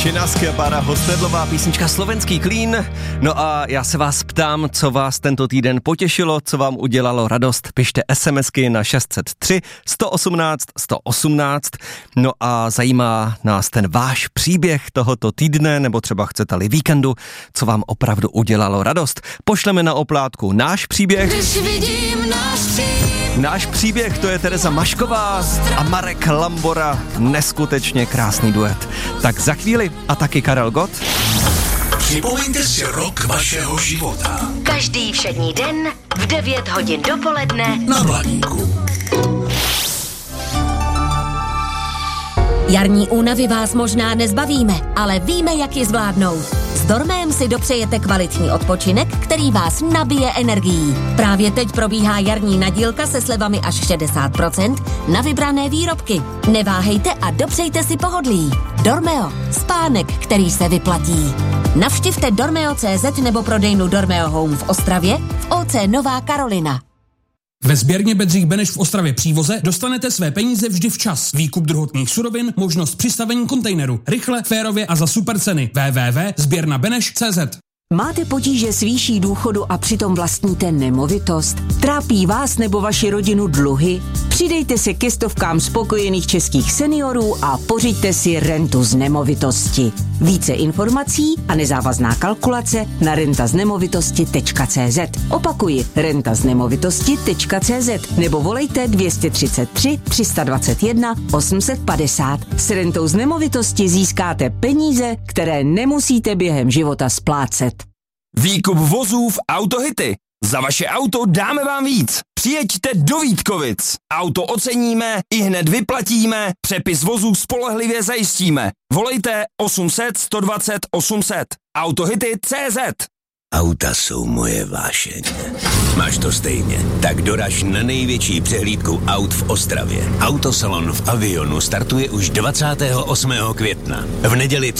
Činářský a Bára Hostedlová, písnička Slovenský klín. No a já se vás ptám, co vás tento týden potěšilo, co vám udělalo radost. Pište SMSky na 603 118 118. No a zajímá nás ten váš příběh tohoto týdne, nebo třeba chcete-li víkendu, co vám opravdu udělalo radost. Pošleme na oplátku náš příběh. Když vidím náš příběh, to je Tereza Mašková a Marek Lambora. Neskutečně krásný duet. Tak za chvíli a taky Karel Gott. Připomeňte si rok vašeho života. Každý všední den v 9 hodin dopoledne na Blaníku. Jarní únavy vás možná nezbavíme, ale víme, jak ji zvládnout. S Dormem si dopřejete kvalitní odpočinek, který vás nabije energií. Právě teď probíhá jarní nadílka se slevami až 60% na vybrané výrobky. Neváhejte a dopřejte si pohodlí. Dormeo. Spánek, který se vyplatí. Navštivte dormeo.cz nebo prodejnu Dormeo Home v Ostravě v OC Nová Karolina. Ve sběrně Bedřich Beneš v Ostravě Přívoze dostanete své peníze vždy včas. Výkup druhotných surovin, možnost přistavení kontejneru. Rychle, férově a za super ceny. www.sběrnabeneš.cz. Máte potíže s výší důchodu a přitom vlastníte nemovitost? Trápí vás nebo vaši rodinu dluhy? Přidejte se ke stovkám spokojených českých seniorů a pořiďte si rentu z nemovitosti. Více informací a nezávazná kalkulace na rentaznemovitosti.cz. Opakuji, rentaznemovitosti.cz nebo volejte 233 321 850. S rentou z nemovitosti získáte peníze, které nemusíte během života splácet. Výkup vozů v Autohity. Za vaše auto dáme vám víc. Přijeďte do Vítkovic. Auto oceníme, ihned vyplatíme, přepis vozů spolehlivě zajistíme. Volejte 800 120 800. Autohity.cz. Auta jsou moje vášeň. Máš to stejně? Tak doraž na největší přehlídku aut v Ostravě. Autosalon v Avionu startuje už 28. května. V neděli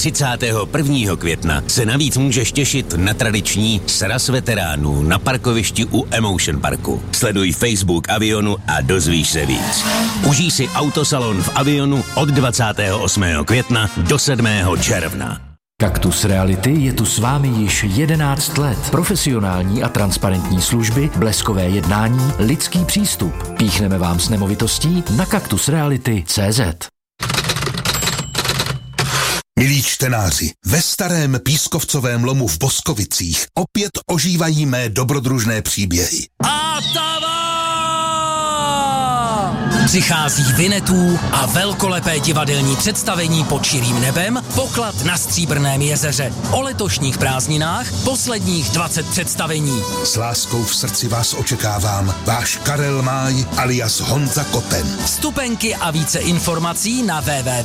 31. května se navíc můžeš těšit na tradiční sraz veteránů na parkovišti u Emotion Parku. Sleduj Facebook Avionu a dozvíš se víc. Užij si Autosalon v Avionu od 28. května do 7. června. Kaktus Reality je tu s vámi již 11 let. Profesionální a transparentní služby, bleskové jednání, lidský přístup. Píchneme vám s nemovitostí na kaktusreality.cz. Milí čtenáři, ve starém pískovcovém lomu v Boskovicích opět ožívají mé dobrodružné příběhy. Přichází Vinetů a velkolepé divadelní představení pod širým nebem, poklad na Stříbrném jezeře. O letošních prázdninách posledních 20 představení. S láskou v srdci vás očekávám, váš Karel Máj alias Honza Koten. Vstupenky a více informací na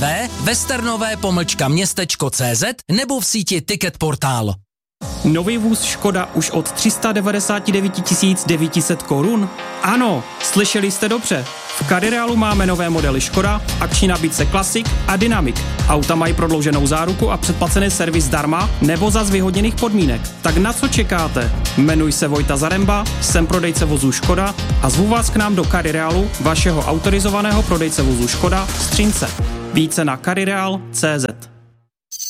www.westernové-městečko.cz nebo v síti Ticket Portál. Nový vůz Škoda už od 399 900 korun? Ano, slyšeli jste dobře. V Carirealu máme nové modely Škoda, akční nabídce Classic a Dynamic. Auta mají prodlouženou záruku a předplacený servis zdarma nebo za zvýhodněných podmínek. Tak na co čekáte? Jmenuji se Vojta Zaremba, jsem prodejce vozů Škoda a zvu vás k nám do Carirealu, vašeho autorizovaného prodejce vozů Škoda v Střínce. Více na carireal.cz.